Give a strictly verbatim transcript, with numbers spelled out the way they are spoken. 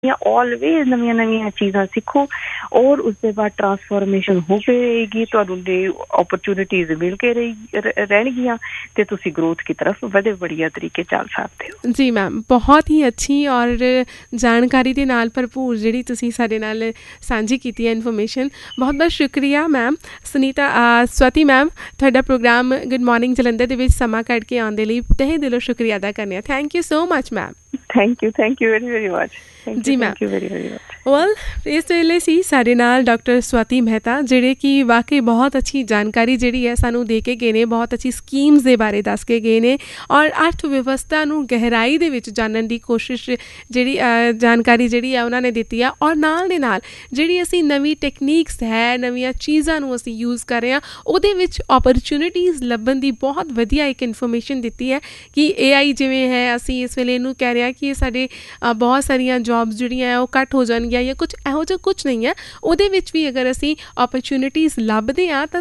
Always नवीं नवीं चीज़ां सीखो और उसके बाद ट्रांसफॉर्मेशन हो के रहेगी, तुहानू दे अपॉर्चुनिटीज मिल के रही रहनगियां ते तुसी ग्रोथ की तरफ बड़े बढ़िया तरीके चल सकते हो। जी मैम, बहुत ही अच्छी और जानकारी ਦੇ ਨਾਲ ਭਰਪੂਰ ਜਿਹੜੀ ਤੁਸੀਂ ਸਾਡੇ ਨਾਲ ਸਾਂਝੀ ਕੀਤੀ ਹੈ ਇਨਫੋਰਮੇਸ਼ਨ। ਬਹੁਤ ਬਹੁਤ ਸ਼ੁਕਰੀਆ ਮੈਮ। ਸੁਨੀਤਾ ਸਵਾਤੀ ਮੈਮ, ਤੁਹਾਡਾ ਪ੍ਰੋਗਰਾਮ ਗੁੱਡ ਮਾਰਨਿੰਗ ਜਲੰਧਰ ਦੇ ਵਿੱਚ ਸਮਾਂ ਕੱਢ ਕੇ ਆਉਣ ਦੇ ਲਈ ਤਹਿ ਦਿਲੋਂ ਸ਼ੁਕਰੀਆ ਅਦਾ ਕਰਨੇ ਆ। Thank you so much ma'am. Thank you thank you very very much. ਜੀ ma'am, very very much. Well, ਇਸ ਵੇਲੇ ਸੀ ਸਾਡੇ ਨਾਲ ਡਾਕਟਰ ਸਵਾਤੀ ਮਹਿਤਾ, ਜਿਹੜੇ ਕਿ ਵਾਕਈ ਬਹੁਤ ਅੱਛੀ ਜਾਣਕਾਰੀ ਜਿਹੜੀ ਹੈ ਸਾਨੂੰ ਦੇ ਕੇ ਗਏ ਨੇ, ਬਹੁਤ ਅੱਛੀ ਸਕੀਮਸ ਦੇ ਬਾਰੇ ਦੱਸ ਕੇ ਗਏ ਨੇ ਔਰ ਅਰਥ ਵਿਵਸਥਾ ਨੂੰ ਗਹਿਰਾਈ ਦੇ ਵਿੱਚ ਜਾਣਨ ਦੀ ਕੋਸ਼ਿਸ਼ ਜਿਹੜੀ ਜਾਣਕਾਰੀ ਜਿਹੜੀ ਹੈ ਉਹਨਾਂ ਨੇ ਦਿੱਤੀ ਆ। ਔਰ ਨਾਲ ਦੇ ਨਾਲ ਜਿਹੜੀ ਅਸੀਂ ਨਵੀਂ ਟੈਕਨੀਕਸ ਹੈ, ਨਵੀਆਂ ਚੀਜ਼ਾਂ ਨੂੰ ਅਸੀਂ ਯੂਜ਼ ਕਰ ਰਹੇ ਹਾਂ, ਉਹਦੇ ਵਿੱਚ ਓਪਰਚੁਨਿਟੀਜ਼ ਲੱਭਣ ਦੀ ਬਹੁਤ ਵਧੀਆ ਇੱਕ ਇਨਫੋਰਮੇਸ਼ਨ ਦਿੱਤੀ ਹੈ ਕਿ ਏ ਆਈ ਜਿਵੇਂ ਹੈ, ਅਸੀਂ ਇਸ ਵੇਲੇ ਇਹਨੂੰ ਕਹਿ ਰਹੇ ਹਾਂ ਕਿ ਸਾਡੇ ਬਹੁਤ ਸਾਰੀਆਂ ਜੋਬਸ ਜਿਹੜੀਆਂ ਉਹ ਘੱਟ ਹੋ ਜਾਣਗੀਆਂ ਜਾਂ ਕੁਛ ਇਹੋ ਜਿਹਾ ਕੁਛ ਨਹੀਂ ਹੈ। ਉਹਦੇ ਵਿੱਚ ਵੀ ਅਗਰ ਅਸੀਂ ਓਪਰਚੁਨਿਟੀਜ਼ ਲੱਭਦੇ ਹਾਂ ਤਾਂ